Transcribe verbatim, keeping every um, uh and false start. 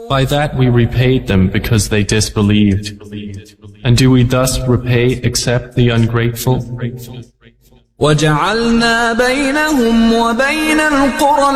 By that we repaid them because they disbelieved. And do we thus repay except the ungrateful? وَجَعَلْنَا بَيْنَهُمْ وَبَيْنَ الْقُرَى